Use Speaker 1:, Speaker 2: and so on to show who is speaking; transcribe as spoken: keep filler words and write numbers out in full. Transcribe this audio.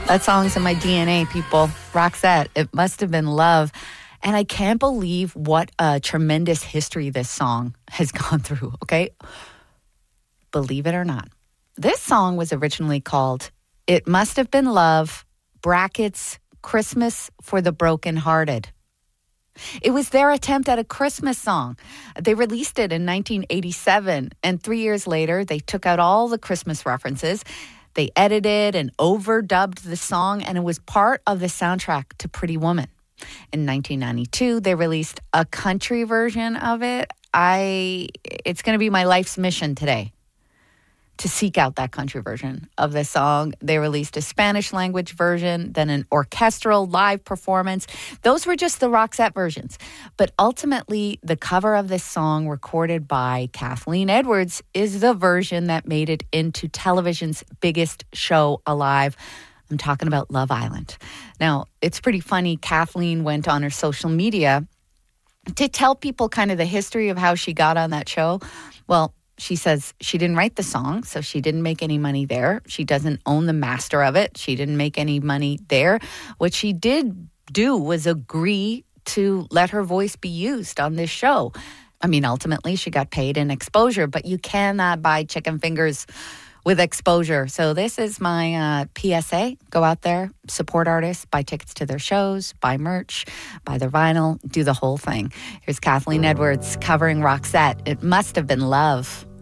Speaker 1: That song's in my D N A, people. Roxette, It Must Have Been Love. And I can't believe what a tremendous history this song has gone through, okay? Believe it or not. This song was originally called It Must Have Been Love, brackets, Christmas for the Brokenhearted. It was their attempt at a Christmas song. They released it in nineteen eighty-seven, and three years later, they took out all the Christmas references. They edited and overdubbed the song, and it was part of the soundtrack to Pretty Woman. In nineteen ninety-two, they released a country version of it. I, it's going to be my life's mission today to seek out that country version of the song. They released a Spanish language version, then an orchestral live performance. Those were just the Roxette versions. But ultimately, the cover of this song recorded by Kathleen Edwards is the version that made it into television's biggest show alive. I'm talking about Love Island. Now, it's pretty funny. Kathleen went on her social media to tell people kind of the history of how she got on that show. Well, she says she didn't write the song, so she didn't make any money there. She doesn't own the master of it. She didn't make any money there. What she did do was agree to let her voice be used on this show. I mean, ultimately, she got paid in exposure, but you cannot buy chicken fingers with exposure. So this is my uh, P S A. Go out there, support artists, buy tickets to their shows, buy merch, buy their vinyl, do the whole thing. Here's Kathleen Edwards covering Roxette, It Must Have Been Love.